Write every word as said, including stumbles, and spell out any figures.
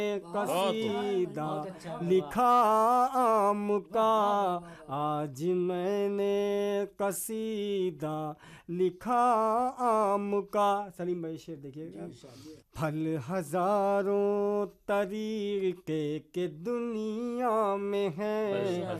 कसीदा लिखा आम का, आज मैंने कसीदा लिखा आम का। सलीम भाई शेर देखिएगा। फल हजारों तरीके के दुनिया में है,